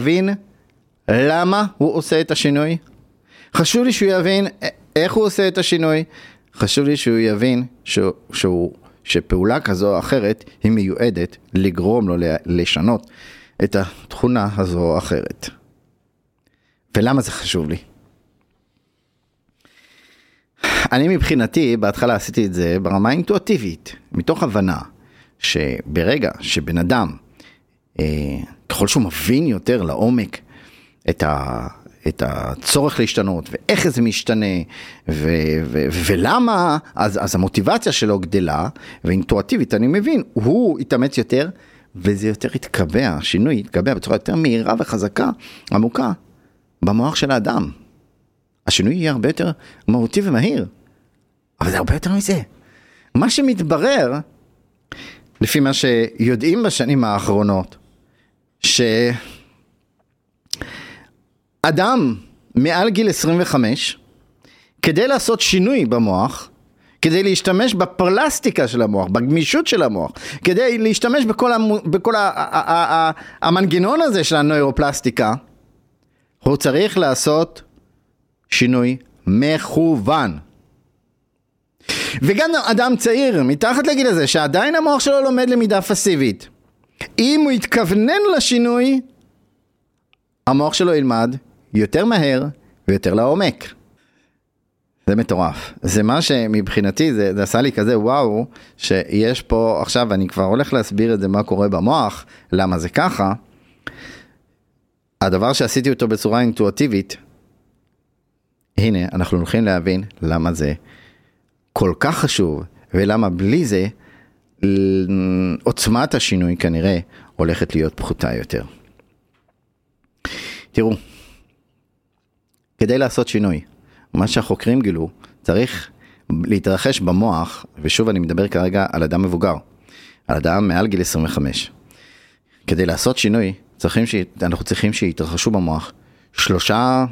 להבין למה הוא עושה את השינוי. חשוב לי שהוא יבין איך הוא עושה את השינוי. חשוב לי שהוא יבין שפעולה כזו או אחרת היא מיועדת לגרום לו לשנות את התכונה הזו או אחרת. ולמה זה חשוב לי? אני מבחינתי, בהתחלה עשיתי את זה ברמה אינטואטיבית, מתוך הבנה שברגע שבן אדם, ככל שהוא מבין יותר לעומק את הצורך להשתנות, ואיך זה משתנה, ולמה, אז המוטיבציה שלו גדלה, ואינטואטיבית אני מבין, הוא יתאמץ יותר, וזה יותר יתקבע, השינוי יתקבע בצורה יותר מהירה וחזקה, עמוקה, במוח של האדם. השינוי יהיה הרבה יותר מהותי ומהיר, אבל זה הרבה יותר מזה. מה שמתברר, לפי מה שיודעים בשנים האחרונות, שאדם מעל גיל 25, כדי לעשות שינוי במוח, כדי להשתמש בפלסטיקה של המוח, בגמישות של המוח, כדי להשתמש בכל המנגנון הזה של הנוירופלסטיקה, הוא צריך לעשות שינוי מכוון. וגם אדם צעיר, מתחת לגיל הזה, שעדיין המוח שלו לומד למידה פסיבית, אם הוא יתכוונן לשינוי, המוח שלו ילמד יותר מהר ויותר לעומק. זה מטורף. זה מה שמבחינתי, זה עשה לי כזה וואו, שיש פה, עכשיו אני כבר הולך להסביר את זה, מה קורה במוח, למה זה ככה. הדבר שעשיתי אותו בצורה אינטואטיבית, הנה, אנחנו הולכים להבין למה זה כל כך חשוב, ולמה בלי זה, עוצמת השינוי כנראה הולכת להיות פחותה יותר. תראו, כדי לעשות שינוי, מה שהחוקרים גילו, צריך להתרחש במוח, ושוב אני מדבר כרגע על אדם מבוגר, על אדם מעל גיל 25. כדי לעשות שינוי, אנחנו צריכים שיתרחשו במוח 3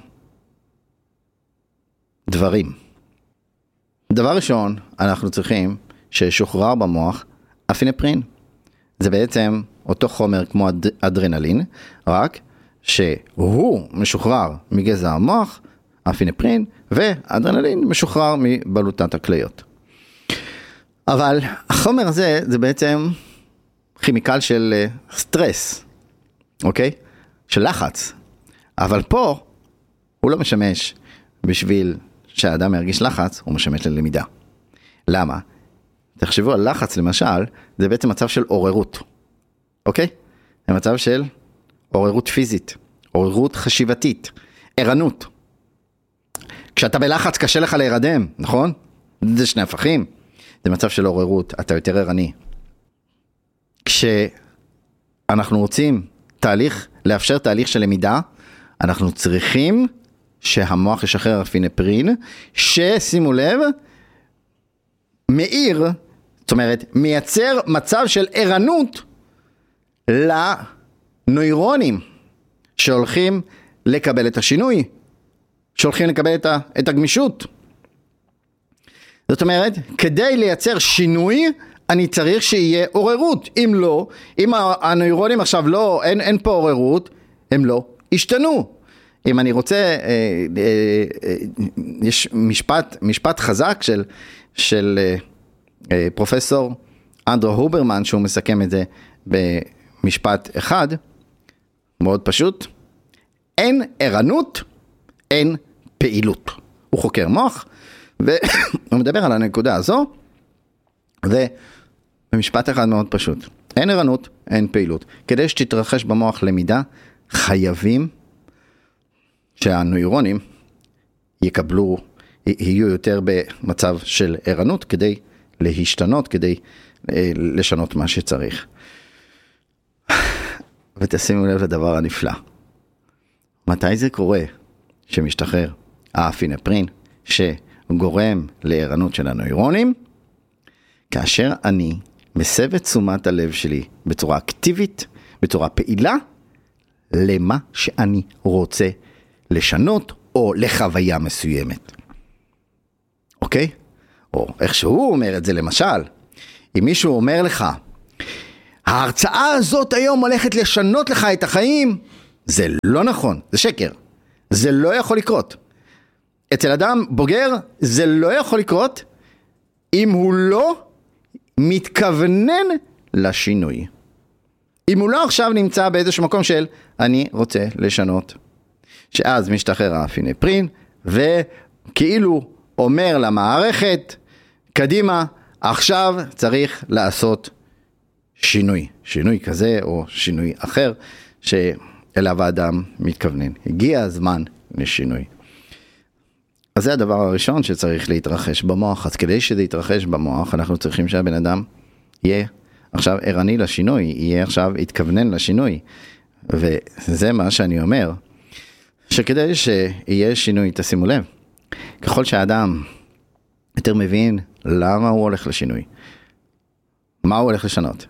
דברים. דבר ראשון, אנחנו צריכים ששוחרר במוח אפינפרין. זה בעצם אותו חומר כמו אדרנלין, רק שהוא משוחרר מגזע המוח, אפינפרין, ואדרנלין משוחרר מבלוטת הכליות. אבל החומר הזה זה בעצם כימיקל של סטרס, אוקיי? של לחץ. אבל פה הוא לא משמש בשביל שהאדם ירגיש לחץ, הוא משמש ללמידה. למה? תחשבו על לחץ למשל, זה בעצם מצב של עוררות. אוקיי? זה מצב של עוררות פיזית, עוררות חשיבתית, ערנות. כשאתה בלחץ קשה לך להירדם, נכון? זה 2 הפכים. זה מצב של עוררות, אתה יותר ערני. כשאנחנו רוצים לאפשר תהליך של למידה, אנחנו צריכים שהמוח ישחרר אפינפרין, ששימו לב, מאיר, זאת אומרת, מייצר מצב של ערנות לנוירונים שהולכים לקבל את השינוי, שהולכים לקבל את הגמישות. זאת אומרת, כדי לייצר שינוי, אני צריך שיהיה עוררות. אם לא, אם הנוירונים עכשיו לא, אין פה עוררות, הם לא ישתנו. אם אני רוצה, יש משפט חזק של פרופסור אנדרו הוברמן, שהוא מסכם את זה במשפט אחד, מאוד פשוט, אין ערנות, אין פעילות. הוא חוקר מוח, והוא מדבר על הנקודה הזו, ובמשפט אחד מאוד פשוט, אין ערנות, אין פעילות. כדי שתתרחש במוח למידה, חייבים שהנוירונים יהיו יותר במצב של ערנות, כדי להשתנות, כדי לשנות מה שצריך. ותשימו לב לדבר הנפלא. מתי זה קורה שמשתחרר האפינפרין שגורם לערנות של הנוירונים? כאשר אני מסב את תשומת הלב שלי בצורה אקטיבית, בצורה פעילה, למה שאני רוצה לשנות או לחוויה מסוימת. אוקיי? או איך שהוא אומר את זה למשל, אם מישהו אומר לך, ההרצאה הזאת היום הולכת לשנות לך את החיים, זה לא נכון, זה שקר. זה לא יכול לקרות. אצל אדם בוגר זה לא יכול לקרות אם הוא לא מתכוונן לשינוי. אם הוא לא עכשיו נמצא באיזשהו מקום של אני רוצה לשנות. שאז משתחרר האפינפרין וכאילו אומר למערכת קדימה, עכשיו צריך לעשות שינוי. שינוי כזה או שינוי אחר שאליו האדם מתכוונן. הגיע הזמן לשינוי. אז זה הדבר הראשון שצריך להתרחש במוח. אז כדי שזה יתרחש במוח, אנחנו צריכים שהבן אדם יהיה עכשיו ערני לשינוי, יהיה עכשיו התכוונן לשינוי. וזה מה שאני אומר, שכדי שיהיה שינוי, תשימו לב, ככל שהאדם יותר מבין למה הוא הולך לשינוי, מה הוא הולך לשנות,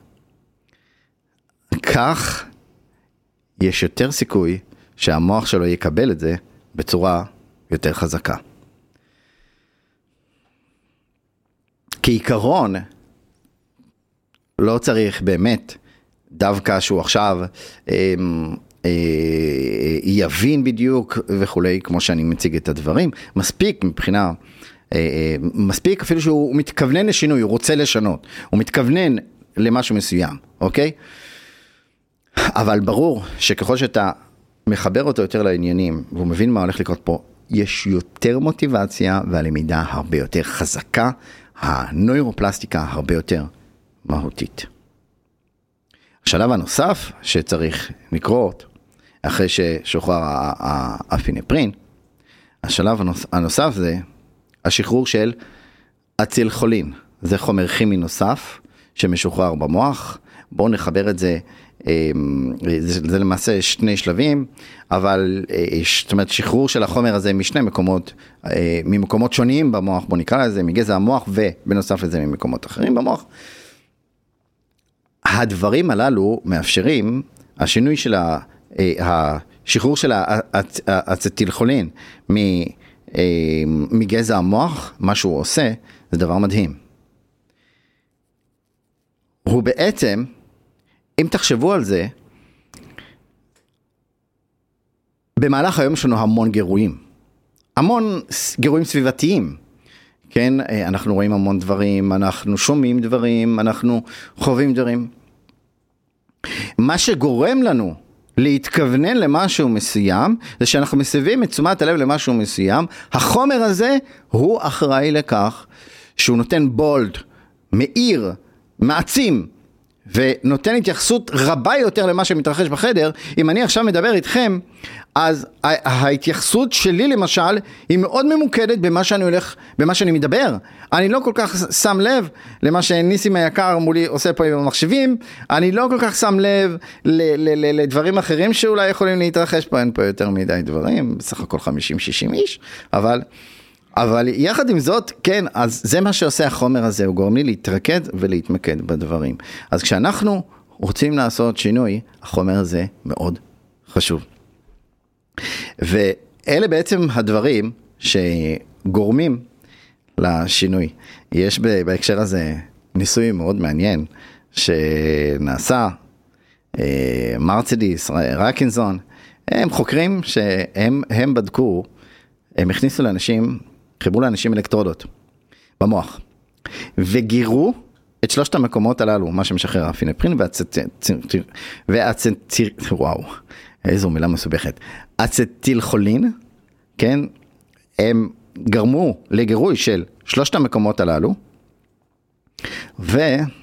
כך יש יותר סיכוי שהמוח שלו יקבל את זה בצורה יותר חזקה. כעיקרון, לא צריך באמת דווקא שהוא עכשיו יבין בדיוק וכולי, כמו שאני מציג את הדברים. מספיק מבחינה, מספיק אפילו שהוא מתכוונן לשינוי, הוא רוצה לשנות, הוא מתכוונן למשהו מסוים, אוקיי? אבל ברור שככל שאתה מחבר אותו יותר לעניינים, והוא מבין מה הולך לקרות פה, יש יותר מוטיבציה והלמידה הרבה יותר חזקה, הנוירופלסטיקה הרבה יותר מהותית. השלב הנוסף שצריך לקרות, אחרי ששוחרר האפינפרין, השלב הנוסף זה השחרור של אצילכולין. זה חומר כימי נוסף שמשוחרר במוח. בואו נחבר את זה, זה למעשה שני שלבים, אבל זאת אומרת שחרור של החומר הזה משני מקומות, ממקומות שונים במוח, בואו נקרא לזה, מגזע המוח ובנוסף לזה ממקומות אחרים במוח. הדברים הללו מאפשרים, השינוי של השחרור של האצטילכולין מגזע המוח, מה שהוא עושה, זה דבר מדהים. הוא בעצם, אם תחשבו על זה, במהלך היום יש לנו המון גירויים. המון גירויים סביבתיים. כן, אנחנו רואים המון דברים, אנחנו שומעים דברים, אנחנו חווים דברים. מה שגורם לנו להתכוונן למשהו מסוים, זה שאנחנו מסבים את תשומת הלב למשהו מסוים, החומר הזה הוא אחראי לכך שהוא נותן בולד, מאיר, מעצים, ונותן התייחסות רבה יותר למה שמתרחש בחדר. אם אני עכשיו מדבר איתכם, אז ההתייחסות שלי למשל היא מאוד ממוקדת במה שאני הולך, במה שאני מדבר. אני לא כל כך שם לב למה שניסים היקר מולי עושה פה עם המחשבים, אני לא כל כך שם לב לדברים אחרים שאולי יכולים להתרחש פה, אין פה יותר מדי דברים, בסך הכל 50-60 איש, אבל יחד עם זאת, כן, אז זה מה שעושה החומר הזה, הוא גורם לי להתרכז ולהתמקד בדברים. אז כשאנחנו רוצים לעשות שינוי, החומר הזה מאוד חשוב. ואלה בעצם הדברים שגורמים לשינוי. יש בהקשר הזה ניסוי מאוד מעניין שנעשה, מרצדיס, רקינזון, הם חוקרים שהם בדקו, הם הכניסו לאנשים, חיברו לאנשים אלקטרודות במוח, וגירו את שלושת המקומות הללו, מה שמשחרר האפינפרין וואו, איזו מילה מסובכת, אצטילכולין, כן, הם גרמו לגירוי של שלושת המקומות הללו, ונתנו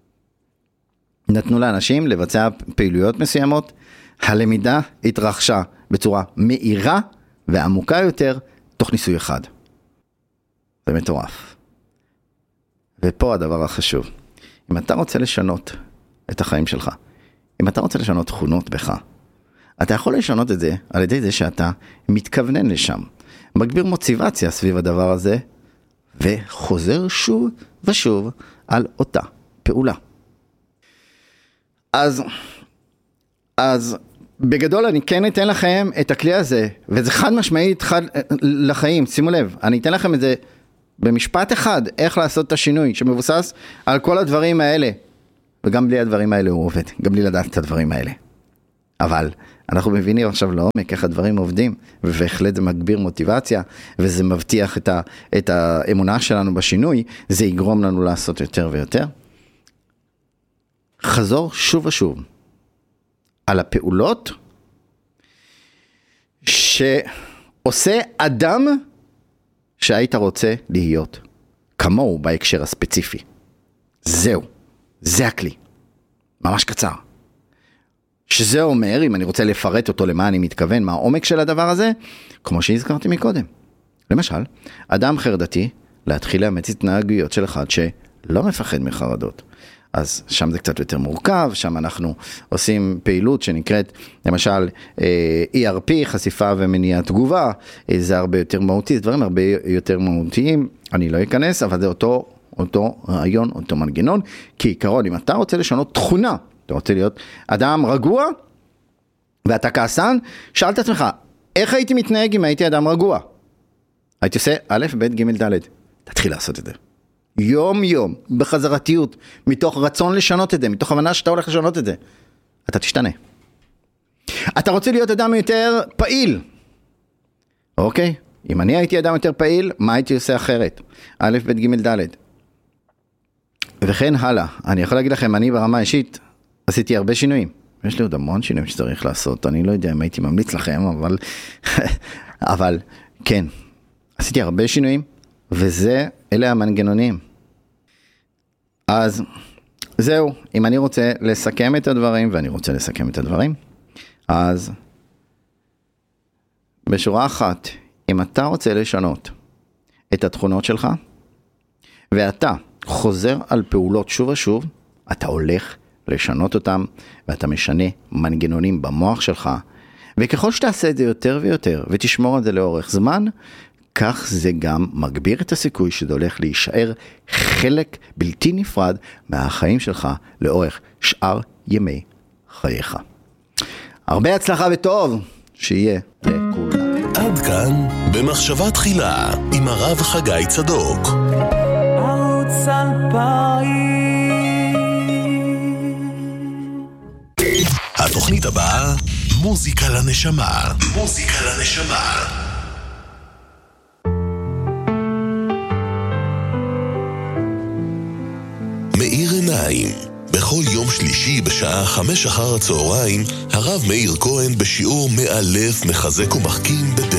לאנשים לבצע פעילויות מסוימות, הלמידה התרחשה בצורה מהירה ועמוקה יותר, תוך ניסוי אחד. זה מטורף. ופה הדבר החשוב. אם אתה רוצה לשנות את החיים שלך, אם אתה רוצה לשנות תכונות בך, אתה יכול לשנות את זה על ידי זה שאתה מתכוונן לשם. מגביר מוטיבציה סביב הדבר הזה, וחוזר שוב ושוב על אותה פעולה. אז בגדול אני כן אתן לכם את הכלי הזה, וזה חד משמעית לחיים, שימו לב, אני אתן לכם את זה במשפט אחד, איך לעשות את השינוי, שמבוסס על כל הדברים האלה, וגם בלי הדברים האלה הוא עובד, גם בלי לדעת את הדברים האלה. אבל אנחנו מבינים עכשיו לעומק איך הדברים עובדים, ובהחלט זה מגביר מוטיבציה, וזה מבטיח את האמונה שלנו בשינוי, זה יגרום לנו לעשות יותר ויותר. חזור שוב ושוב על הפעולות שעושה אדם שהיית רוצה להיות כמוהו בהקשר הספציפי. זהו, זה הכלי. ממש קצר. שזה אומר, אם אני רוצה לפרט אותו למה אני מתכוון, מה העומק של הדבר הזה, כמו שהזכרתי מקודם. למשל, אדם חרדתי, להתחיל לאמץ התנהגויות של אחד שלא מפחד מחרדות. אז שם זה קצת יותר מורכב, שם אנחנו עושים פעילות שנקראת, למשל, ERP, חשיפה ומניעת תגובה, זה הרבה יותר מהותי, זה דברים הרבה יותר מהותיים, אני לא אכנס, אבל זה אותו רעיון, אותו מנגנון, כי עיקרון, אם אתה רוצה לשנות תכונה, אתה רוצה להיות אדם רגוע, ואתה כעסן, שאל את עצמך, איך הייתי מתנהג אם הייתי אדם רגוע? הייתי עושה א', ב', ג', ד', תתחיל לעשות את זה. יום יום, בחזרתיות, מתוך רצון לשנות את זה, מתוך הבנה שאתה הולך לשנות את זה, אתה תשתנה. אתה רוצה להיות אדם יותר פעיל. אוקיי? אם אני הייתי אדם יותר פעיל, מה הייתי עושה אחרת? א', ב', ג', ד'. וכן הלאה. אני יכול להגיד לכם, אני ברמה אישית, עשיתי הרבה שינויים. יש לי עוד המון שינויים שצריך לעשות. אני לא יודע אם הייתי ממליץ לכם, אבל כן. עשיתי הרבה שינויים, אלה המנגנונים. אז זהו, אם אני רוצה לסכם את הדברים, ואני רוצה לסכם את הדברים, אז בשורה אחת, אם אתה רוצה לשנות את התכונות שלך, ואתה חוזר על פעולות שוב ושוב, אתה הולך לשנות אותם, ואתה משנה מנגנונים במוח שלך, וככל שתעשה את זה יותר ויותר, ותשמור על זה לאורך זמן, כך זה גם מגביר את הסיכוי שזה הולך להישאר חלק בלתי נפרד מהחיים שלך לאורך שאר ימי חייך. הרבה הצלחה וטוב שיהיה לכולם. עד כאן במחשבה תחילה עם הרב חגי צדוק. ערוץ 2000. התוכנית הבאה, מוזיקה לנשמה. מוזיקה לנשמה. מאיר עיניים. בכל יום שלישי בשעה 5 אחר הצהריים, הרב מאיר כהן בשיעור מאלף מחזק ומחכים בדרך